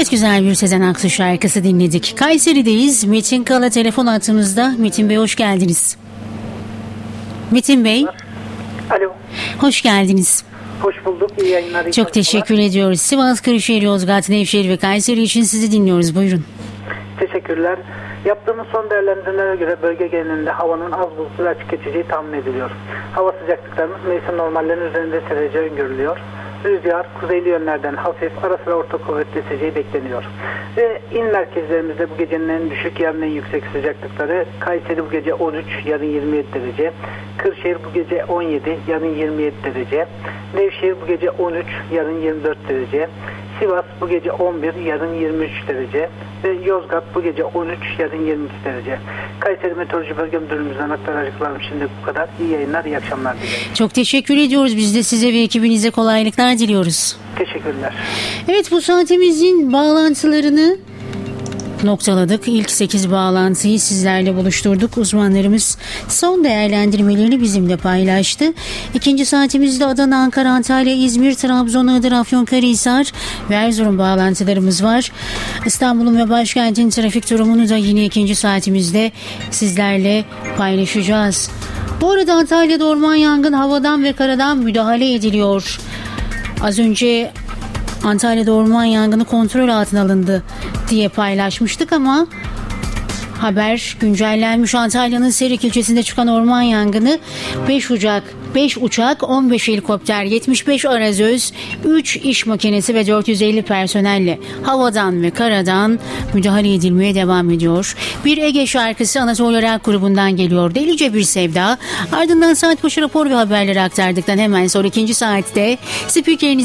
Evet, güzel bir Sezen Aksu şarkısı dinledik. Kayseri'deyiz. Metin Kala telefon attığımızda. Metin Bey, hoş geldiniz. Metin Bey. Alo. Hoş geldiniz. Hoş bulduk. İyi yayınlar. Çok teşekkür ediyoruz. Sivas, Kırşehir, Yozgat, Nevşehir ve Kayseri için sizi dinliyoruz. Buyurun. Teşekkürler. Yaptığımız son değerlendirmelere göre bölge genelinde havanın az bulutlu ve açık geçeceği tahmin ediliyor. Hava sıcaklıklarımız mevsim normallerinin üzerinde derece öngörülüyor. Rüzgar kuzeyli yönlerden hafif, ara sıra orta kuvvetli eseceği bekleniyor. Ve il merkezlerimizde bu gecenin en düşük, yarın en yüksek sıcaklıkları: Kayseri bu gece 13, yarın 27 derece. Kırşehir bu gece 17, yarın 27 derece. Nevşehir bu gece 13, yarın 24 derece. Sivas bu gece 11, yarın 23 derece. Ve Yozgat bu gece 13, yarın 22 derece. Kayseri Meteoroloji Bölge Müdürlüğümüzden aktaracaklarım şimdi bu kadar. İyi yayınlar, iyi akşamlar dilerim. Çok teşekkür ediyoruz. Biz de size ve ekibinize kolaylıklar diliyoruz. Teşekkürler. Evet, bu saatimizin bağlantılarını noktaladık. İlk 8 bağlantıyı sizlerle buluşturduk. Uzmanlarımız son değerlendirmelerini bizimle paylaştı. İkinci saatimizde Adana, Ankara, Antalya, İzmir, Trabzon, Iğdır, Afyonkarahisar ve Erzurum bağlantılarımız var. İstanbul'un ve başkentin trafik durumunu da yine ikinci saatimizde sizlerle paylaşacağız. Bu arada Antalya'da orman yangın, havadan ve karadan müdahale ediliyor. Az önce Antalya'da orman yangını kontrol altına alındı diye paylaşmıştık ama haber güncellenmiş. Antalya'nın Serik ilçesinde çıkan orman yangını 5 uçak, 15 helikopter, 75 arazöz, 3 iş makinesi ve 450 personelle havadan ve karadan müdahale edilmeye devam ediyor. Bir Ege şarkısı Anadolu Rock grubundan geliyor. Delice bir sevda. Ardından saat başı rapor ve haberleri aktardıktan hemen sonra ikinci saatte spikeriniz